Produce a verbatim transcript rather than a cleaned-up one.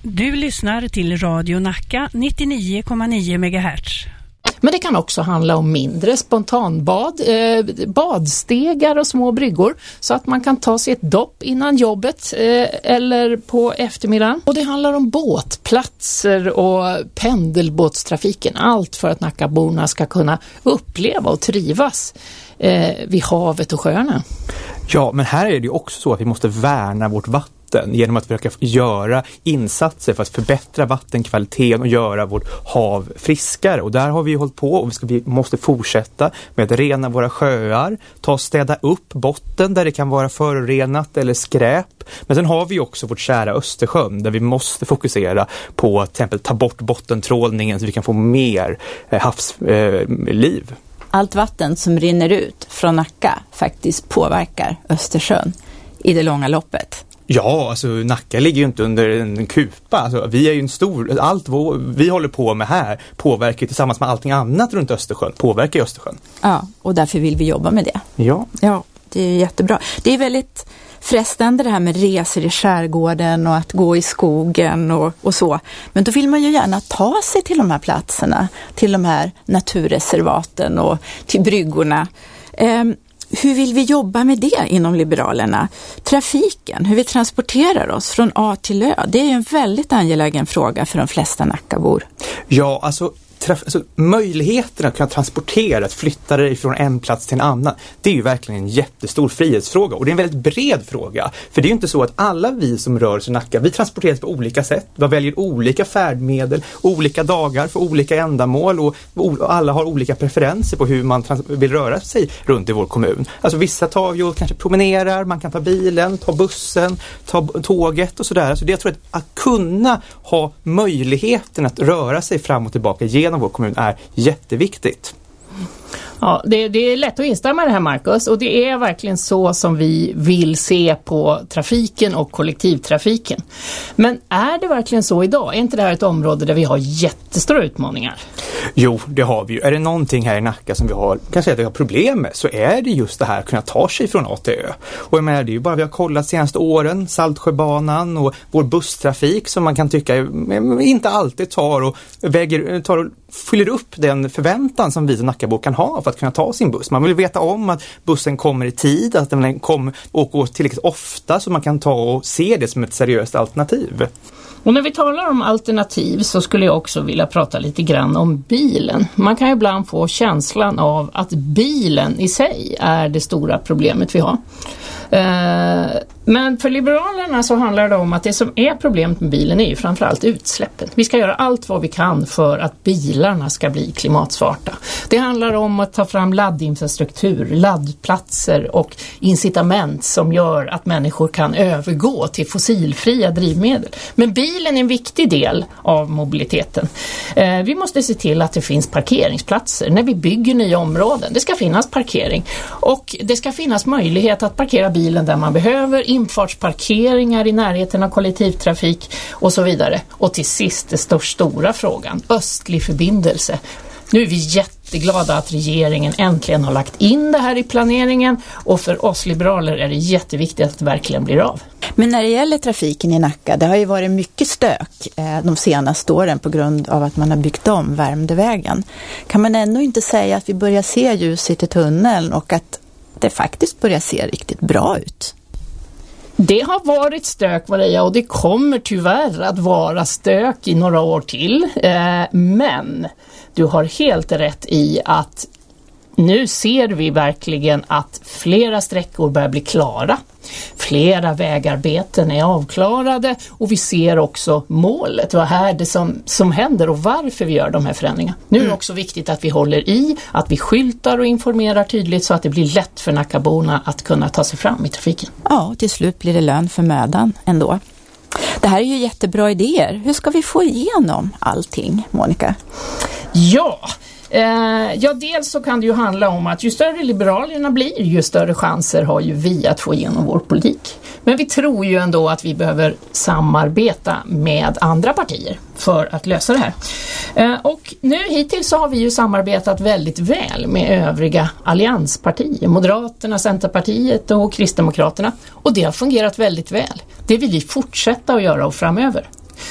Du lyssnar till Radio Nacka nittionio komma nio megahertz. Men det kan också handla om mindre spontanbad, eh, badstegar och små bryggor så att man kan ta sig ett dopp innan jobbet eh, eller på eftermiddagen. Och det handlar om båtplatser och pendelbåtstrafiken. Allt för att Nackaborna ska kunna uppleva och trivas eh, vid havet och sjöarna. Ja, men här är det ju också så att vi måste värna vårt vatten genom att försöka göra insatser för att förbättra vattenkvaliteten och göra vårt hav friskare. Och där har vi hållit på och vi, ska, vi måste fortsätta med att rena våra sjöar, ta och städa upp botten där det kan vara förorenat eller skräp. Men sen har vi också vårt kära Östersjön där vi måste fokusera på att till exempel ta bort bottentrålningen så vi kan få mer eh, havsliv. Eh, Allt vatten som rinner ut från Nacka faktiskt påverkar Östersjön i det långa loppet. Ja, alltså Nacka ligger ju inte under en kupa. Alltså, vi är ju en stor, allt vår, vi håller på med här påverkar tillsammans med allting annat runt Östersjön, påverkar Östersjön. Ja, och därför vill vi jobba med det. Ja. Ja, det är jättebra. Det är väldigt frestande det här med resor i skärgården och att gå i skogen och, och så. Men då vill man ju gärna ta sig till de här platserna, till de här naturreservaten och till bryggorna. Ehm, Hur vill vi jobba med det inom Liberalerna? Trafiken, hur vi transporterar oss från A till Ö, det är ju en väldigt angelägen fråga för de flesta Nackabor. Ja, alltså, traf- alltså möjligheten att kunna transportera, att flytta dig från en plats till en annan, det är ju verkligen en jättestor frihetsfråga och det är en väldigt bred fråga. För det är ju inte så att alla vi som rör oss i Nacka, vi transporteras på olika sätt. Vi väljer olika färdmedel, olika dagar för olika ändamål och, och alla har olika preferenser på hur man trans- vill röra sig runt i vår kommun. Alltså vissa tar ju kanske promenerar, man kan ta bilen, ta bussen, ta tåget och sådär. Så det jag tror att, att kunna ha möjligheten att röra sig fram och tillbaka genom vår kommun är jätteviktigt. Ja, det, det är lätt att instämma i det här, Marcus, och det är verkligen så som vi vill se på trafiken och kollektivtrafiken. Men är det verkligen så idag? Är inte det här ett område där vi har jättestora utmaningar? Jo, det har vi ju. Är det någonting här i Nacka som vi har, kan säga att vi har problem med, så är det just det här att kunna ta sig från A till Ö. Och jag menar, det är ju bara vi har kollat senaste åren, Saltsjöbanan och vår busstrafik som man kan tycka inte alltid tar och väger, tar och fyller upp den förväntan som vi som Nackabor kan ha för att kunna ta sin buss. Man vill veta om att bussen kommer i tid, att den kommer och går tillräckligt ofta så man kan ta och se det som ett seriöst alternativ. Och när vi talar om alternativ så skulle jag också vilja prata lite grann om bilen. Man kan ju ibland få känslan av att bilen i sig är det stora problemet vi har. Men för Liberalerna så handlar det om att det som är problemet med bilen är ju framförallt utsläppen. Vi ska göra allt vad vi kan för att bilarna ska bli klimatsvarta. Det handlar om att ta fram laddinfrastruktur, laddplatser och incitament som gör att människor kan övergå till fossilfria drivmedel. Men bilen är en viktig del av mobiliteten. Vi måste se till att det finns parkeringsplatser när vi bygger nya områden. Det ska finnas parkering och det ska finnas möjlighet att parkera bilen där man behöver, infartsparkeringar i närheten av kollektivtrafik och så vidare. Och till sist den största stora frågan, östlig förbindelse. Nu är vi jätteglada att regeringen äntligen har lagt in det här i planeringen och för oss liberaler är det jätteviktigt att det verkligen blir av. Men när det gäller trafiken i Nacka, det har ju varit mycket stök eh, de senaste åren på grund av att man har byggt om Värmdövägen. Kan man ändå inte säga att vi börjar se ljuset i tunneln och att det faktiskt börjar se riktigt bra ut? Det har varit stök, Maria, och det kommer tyvärr att vara stök i några år till. Eh, men du har helt rätt i att nu ser vi verkligen att flera sträckor börjar bli klara. Flera vägarbeten är avklarade och vi ser också målet. Vad är det som, som händer och varför vi gör de här förändringarna. Nu är det också viktigt att vi håller i, att vi skyltar och informerar tydligt så att det blir lätt för Nackaborna att kunna ta sig fram i trafiken. Ja, till slut blir det lön för mödan ändå. Det här är ju jättebra idéer. Hur ska vi få igenom allting, Monica? Ja, eh, ja, dels så kan det ju handla om att ju större Liberalerna blir, ju större chanser har ju vi att få igenom vår politik. Men vi tror ju ändå att vi behöver samarbeta med andra partier för att lösa det här. Eh, och nu hittills så har vi ju samarbetat väldigt väl med övriga allianspartier, Moderaterna, Centerpartiet och Kristdemokraterna. Och det har fungerat väldigt väl. Det vill vi fortsätta att göra och framöver.